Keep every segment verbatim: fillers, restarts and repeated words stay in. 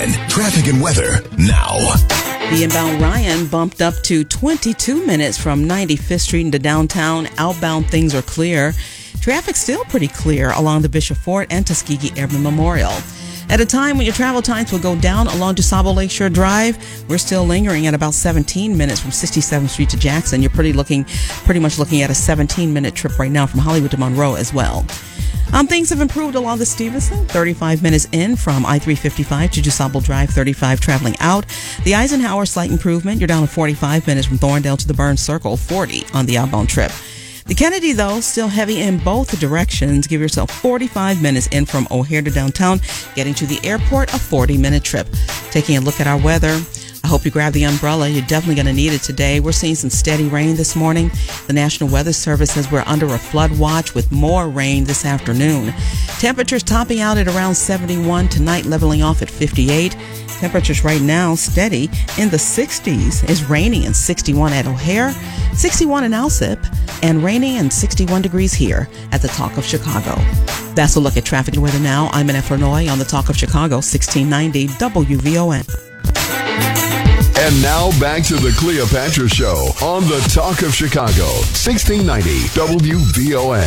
N, traffic and weather now. The inbound Ryan bumped up to twenty-two minutes from ninety-fifth Street into downtown. Outbound things are clear. Traffic still pretty clear along the Bishop Fort and Tuskegee Airmen Memorial. At a time when your travel times will go down along DuSable Lakeshore Drive, we're still lingering at about seventeen minutes from sixty-seventh Street to Jackson. You're pretty looking, pretty much looking at a seventeen-minute trip right now from Hollywood to Monroe as well. Um, things have improved along the Stevenson, thirty-five minutes in from I three fifty-five to DuSable Drive, thirty-five traveling out. The Eisenhower, slight improvement. You're down to forty-five minutes from Thorndale to the Burns Circle, forty on the outbound trip. The Kennedy, though, still heavy in both directions. Give yourself forty-five minutes in from O'Hare to downtown. Getting to the airport, a forty-minute trip. Taking a look at our weather. I hope you grab the umbrella. You're definitely going to need it today. We're seeing some steady rain this morning. The National Weather Service says we're under a flood watch with more rain this afternoon. Temperatures topping out at around seventy-one. Tonight leveling off at fifty-eight. Temperatures right now steady in the sixties. It's raining and sixty-one at O'Hare, sixty-one in Alsip, and raining and sixty-one degrees here at the Talk of Chicago. That's a look at traffic and weather now. I'm Annette Flournoy on the Talk of Chicago, sixteen ninety W V O N. And now back to the Cleopatra Show on the Talk of Chicago, sixteen ninety W V O N.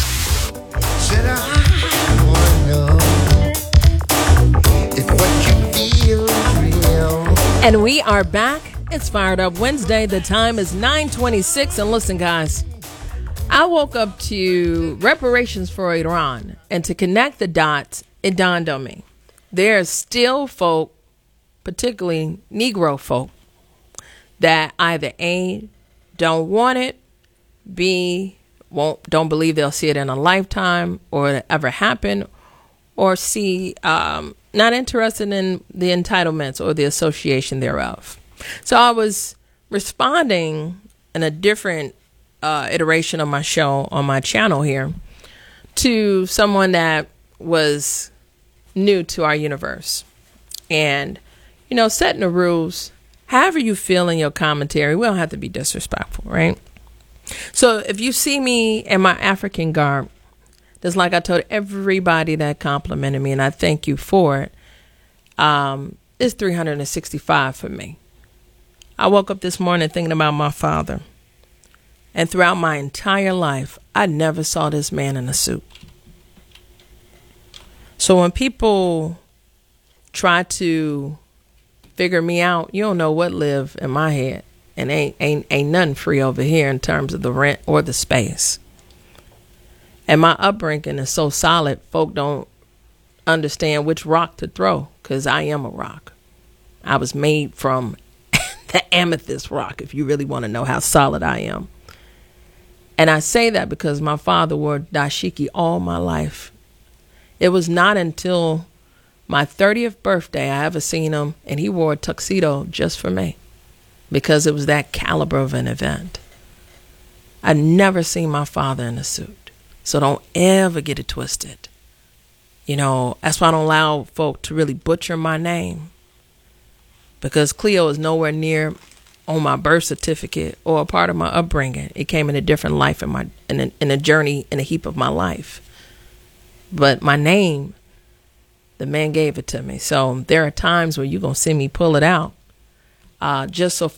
Said I wanna know if what you feel is real. And we are back. It's Fired Up Wednesday. The time is nine twenty-six. And listen, guys, I woke up to reparations for Iran. And to connect the dots, it dawned on me. There's still folk, particularly Negro folk, that either A, don't want it, B, won't don't believe they'll see it in a lifetime or it ever happen, or C, um, not interested in the entitlements or the association thereof. So I was responding in a different uh, iteration of my show on my channel here to someone that was new to our universe. And, you know, setting the rules, however you feel in your commentary, we don't have to be disrespectful, right? So if you see me in my African garb, just like I told everybody that complimented me, and I thank you for it, um, it's three hundred sixty-five for me. I woke up this morning thinking about my father. And throughout my entire life, I never saw this man in a suit. So when people try to figure me out, you don't know what live in my head. And ain't, ain't, ain't nothing free over here in terms of the rent or the space. And my upbringing is so solid, folk don't understand which rock to throw, because I am a rock. I was made from the amethyst rock, if you really want to know how solid I am. And I say that because my father wore dashiki all my life. It was not until my thirtieth birthday I ever seen him, and he wore a tuxedo just for me, because it was that caliber of an event. I never seen my father in a suit. So don't ever get it twisted. You know, that's why I don't allow folk to really butcher my name, because Cleo is nowhere near on my birth certificate or a part of my upbringing. It came in a different life in my in a, in a journey in a heap of my life. But my name, the man gave it to me. So there are times where you're going to see me pull it out uh, just so